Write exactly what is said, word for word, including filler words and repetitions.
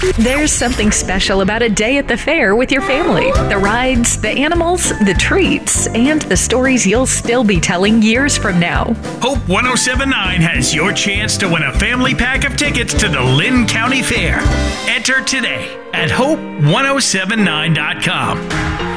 There's something special about a day at the fair with your family. The rides, the animals, the treats, and the stories you'll still be telling years from now. Hope ten seventy-nine has your chance to win a family pack of tickets to the Lynn County Fair. Enter today at hope ten seventy-nine dot com.